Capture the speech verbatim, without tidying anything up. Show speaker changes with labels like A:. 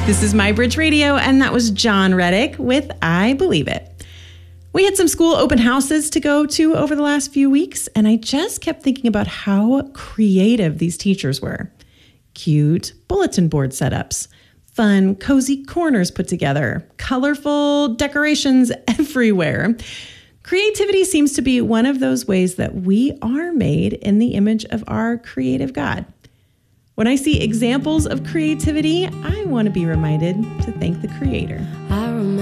A: This is My Bridge Radio, and that was John Reddick with I Believe It. We had some school open houses to go to over the last few weeks, and I just kept thinking about how creative these teachers were. Cute bulletin board setups, fun, cozy corners put together, colorful decorations everywhere. Creativity seems to be one of those ways that we are made in the image of our creative God. When I see examples of creativity, I want to be reminded to thank the Creator.
B: I